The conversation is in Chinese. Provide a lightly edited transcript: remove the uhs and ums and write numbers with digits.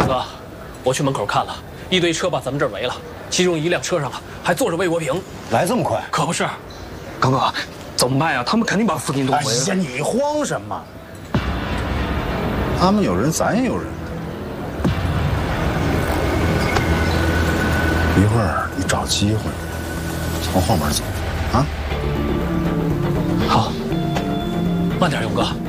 刚哥，我去门口看了，一堆车把咱们这儿围了，其中一辆车上还坐着魏国平。 来这么快？ 可不是。 刚哥，怎么办呀？他们肯定把附近都围了。 哎呀，你慌什么？他们有人，咱也有人。一会儿你找机会从后门走，啊？ 好，慢点，勇哥。